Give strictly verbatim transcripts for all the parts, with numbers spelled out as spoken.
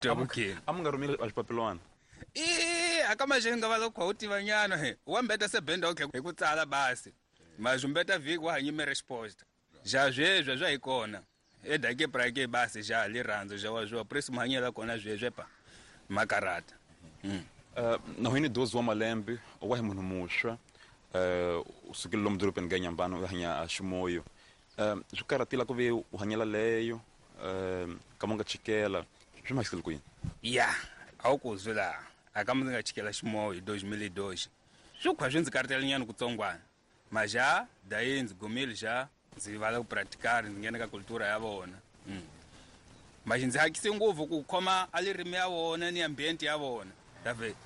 okay amungarumile axipapilwana i akama jenga va lokho utiva nyana he wambeta se benda okay hi ku tsala basi majumbeta viki wa hanyime resposta ja zwezwe zwa ikona edake prake basi ja liranzo ja wa zwa presi mhanyela kona zwezwe pa makarata mm. uh, na hini dozi wa malembe wa munhu mushwa uh, usukile lomu dorobeni ga Nyambani u hanya aximoyo uh, swikaratila ku ve u hanyela leyo uh, kama nga chikela swi mahisile ku yini ya awukuzwe la akama nga chikela ximoyo dois mil e dois swi khwa swi ndzi karatela nyana kutsongwana maja dayi ndzi gumile ja ndzi vala ku practicar ndzi nghena ka kultura ya vona mm. maji ndzi hakise ngopfu ku khoma alirimi ya vona ni ambiente ya vona dave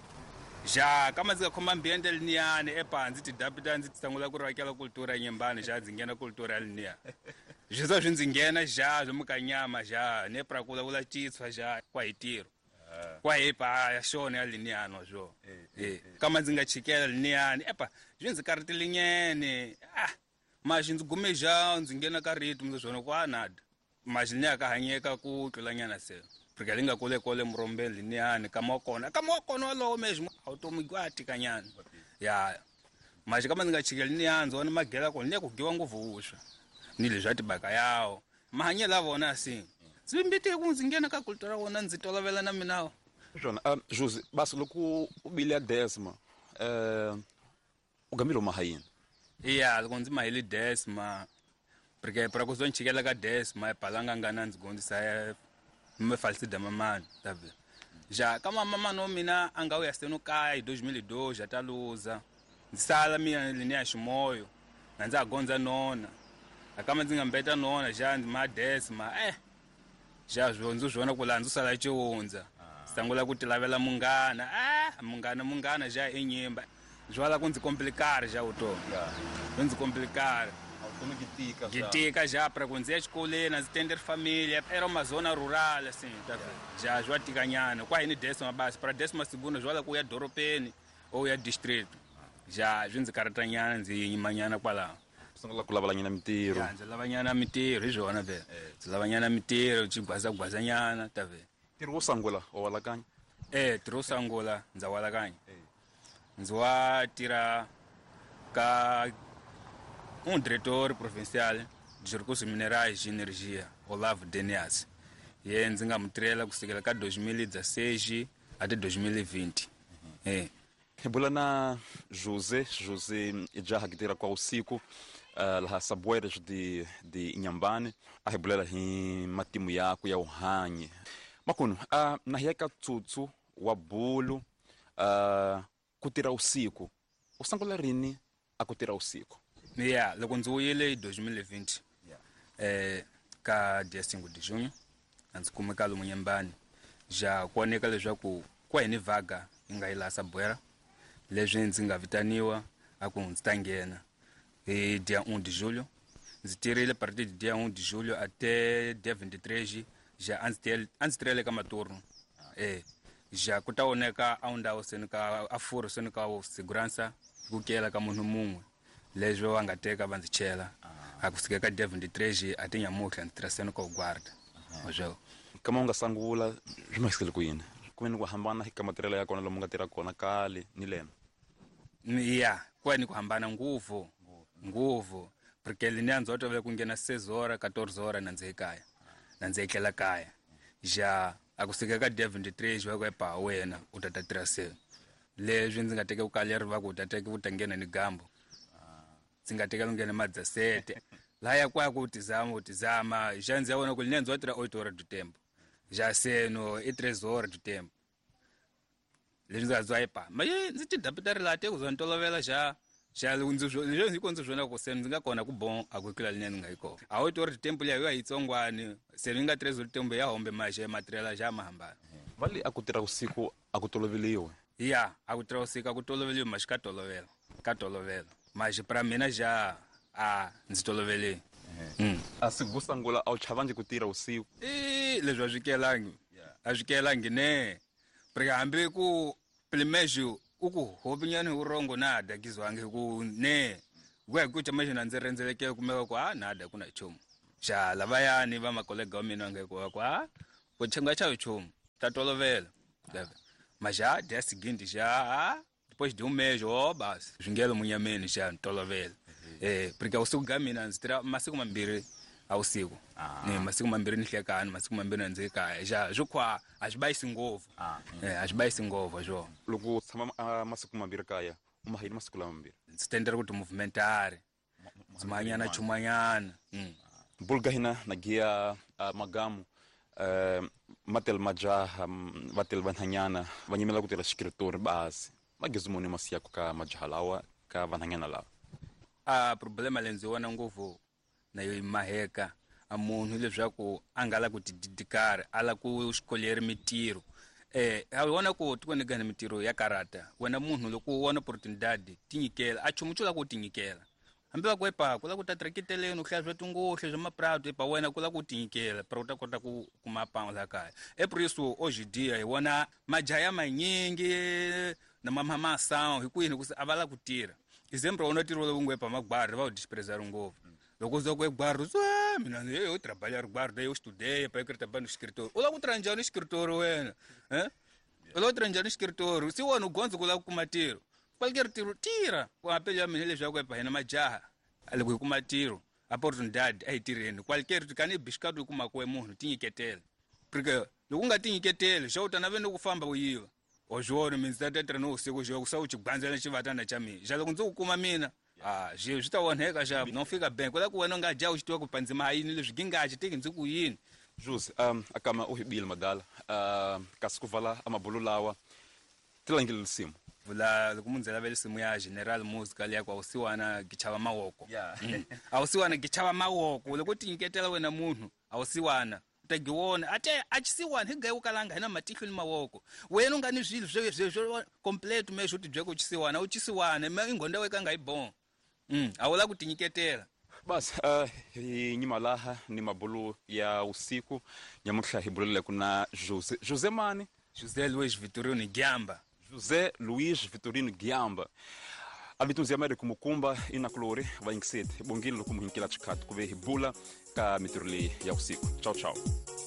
ja kama ndzi khoma ambiente liniyani epanzi ti dapita ndzi tsangula ku rakela kultura ya Nyambani ja ndzi nghena kultura ya liniya jizo swi ndzi nghena ja zwi mukanyama ja ne prakula ula titswa ja kwa hitiro kwa hipa ya shona ya liniyano jo eh kama ndzi nga chikela liniyani epa zwi ndzi karatile nyene ah maji ndzi gume ja ndzi nghena ka rito ndzi zwona kwa nada maji ni aka hanyeka ku tlulanyana se porque linga kule kole mrombeni liniyani kama kona kama kona lo mesmo automi kwati kanyana ya maji kama ndzi nga chikela liniyani nzona magela ko ne ku giwa nguvu usha ni le zwati baka yawo mahanyela vona si zimbite ku ndzi nghena ka kultura vona ndzi tolovela na mina jona um Josi basi loko ubile ya Desma eh uh, ugamilo mahayini iya loko ndzi mahile Desma porque para ku zonchikela ka Desma epalanga ngana ndzi gondisa me falsida mamani tabe ja kama mama no mina anga uya seno kaya hi dois mil e dois ja taluza ndzi sala mina lini ya ximoyo na ndzi agonza nona akama ndzi nga mbeta nona ja ndzi ma Desma eh ja zwo ndzi zwona ku landzu sala chiwundza sangula ku tilavela mungana ah mungana mungana ja enyimba jwala ku ndzi complicar ja uto ndzi complicar automi gitika gitika ja para ku ndzi ya xikoleni ndzi tender família era uma zona rural assim tá ja jwa tikanyana kwa hini Desma basi para Desma segundo jwala ku ya doropeni ou ya distrito ja ndzi karatanyana ndzi nyimanyana kwala sungula ku lavalanyana mitiro ya ndzi lavanyana mitiro hi zwona ve ndzi lavanyana mitiro chigwaza gwazanyana ta ve tiro wo sangula o walakanya eh tiro sangula ndza walakanya ndzi wa tira ka um diretor provincial de recursos minerais e energia Olavo Denias ye ndzi nga mutirela kusukela ka dois mil e dezesseis até dois mil e vinte eh hebula na José José ja hakitira kwa usiku uh, la sabueres de de Nyambani a hebulela hi matimu yako ya uhanye makuno uh, na hiyaka tsutsu wa bulu uh, kutira usiku usangula rini akutira usiku yeah loko ndzi uyile dois mil e vinte yeah eh ka dia cinco de junho ndzi kumeka lomu Nyambani ja kuoneka leswaku kwa hini vaga inga ila sabuera leswi ndzi nga vitaniwa aku ndzi ta nghena hi dia um de julho ndzi tirile partir de dia um de julho até dia vinte e três ja anzi tirele ka maturno eh ja kutaoneka aundawo senika afuro senika wo segurança kukela ka munhu mumwe leswo va nga teka va ndzi chela akusike ka dia vinte e três ati nyamuhla ndzi tiraseni ka ugwarda manje kama unga sangula swimahisile ku yini kumeni ku hambana hi ka matirelo ya kona lomu nga tira kona kale ni lena ya kwani ku hambana nguvu nguvu porque linea nzotovela ku nghena six horas quatorze horas na ndzi kaya na ndzi ekela kaya ja akusike ka dia vinte e três va ku epa wena u ta ta tirase leswi ndzi nga teke ku kaleri va ku ta teke utangena ni gambo ndzi nga teke lungena madzasete la ya kwa ku tizama utizama ja ndzi yawona ku linea nzotira oito horas do tempo ja seno e três horas do tempo leswi ndzi nga zwa epa maye ndzi ti dapitari la te ku zwa ntolovela ja ja ndzi zwo ndzi kondzo zwona ku seno ndzi nga kona ku bon akukila linea ndzi nga iko a oito horas do tempo ya yo yitsongwani seno nga três horas do tempo ya hombe maje material ja mahambana vali akutira usiku akutoloveliwe ya akutira usiku akutoloveliwe mashika tolovela ka tolovela maje para mina ja a ndzi tolovele mm asikusangula au chavanje kutira usiku eh leswi a swikelangi a swikelangi ne porque hambi ku primejo uku hobinyani urongo nada kizwange ku ne kwe kuthi manje ndzi renzeleke kumeka ku ah nada kuna chomo ja lavayani va makolega wa mina ngeke kwa kwa ku chenga cha chomo tá tolovela. Mas já, dia seguinte, já, depois de um mês, ó, basi, junguelo munhamene já, tolovela. É, porque o siku gamina nzitira masiku mambiri ao siku. É, masiku mambiri nihlekani, masiku mambiri nzekaya. Já, jukwa, ajibayisi ngovu. É, ajibayisi ngovu, jo. Loko tsama uh, masiku mambiri kaya, umahiri masiku la mambiri. Stendera kuti movimentari. Zimanyana chumanyana. Mm. Bulga hina nagia uh, magamu uh, matel majaha um, vatel vanhanyana vanyimela kutela escritor base. Magizumuni masiyako ka majahalawa ka vanhanyana lawa. A problema lenziwana nguvu na yo imaheka a munhu leswaku angala ku tididikara ala ku escolher mitiro eh awona ku tikonegana mitiro ya karata wena munhu loko wona opportunidade tinyikela a chumuchula ku tinyikela hambi va kwepa kula ku ta trekitele no hlazwa tungohle zwa maprato epa wena kula ku tinyikela para uta kota ku kumapanga la kaya e por isso hoje dia hi wona majaya manyingi na mama sound hikuini ku avala ku tira Exemplo, eu não tiro o linguê para guarda, vou desprezar um govo. Logo os outros guardas, ah, menina, eu trabalhar guarda, eu estudei para eu trabalhar no escritor. O logo tranjar no escritor, o hein? O logo tranjar no escritor, se o ano gonzo com lá com matiro, qualquer tiro tira. Com a pele a menina já vai para na jarra, ali com matiro, a oportunidade aí tirando. Qualquer cani biscado com uma coisa muito tinha que ter, porque logo nunca tinha que ter, já o tá na vendo o famba o iva. O jogo me está tentando o seu jogo, só o tipo banza na chivata na chami. Já logo nzo kuma mina. Ah, je está onega já não fica bem. Quando eu não gaja o estou com panzima aí nos gingaje tem nzo ku yin. Jus, um, akama uhibil madala, uh, kaskuvala amabululawa. Tilangil sim. Vula kumunzela vele simu ya general music ali kwa usiwana gichaba mawoko. Yeah. Awusiwana gichaba mawoko. Lokuti inketela wena munhu. Awusiwana. Tagiwona ate achisiwana higaye ukalanga hina matihlo ni mawoko wena ungani zwilo zwe zwe complete mesho uti jwe kuchisiwana uchisiwana ma ingonda weka ngayibon mm awula kutinyiketela bas uh, nyima laha ni mabulu ya usiku nyamuhla hibulele kuna Jose Jose mani Jose Luis Vitorino Giamba Jose Luis Vitorino Giamba abitunzi amere kumukumba ina klore va inksete bongilo kumuhinkila chikatu kuve hibula ka miturli ya usiku. Ciao ciao.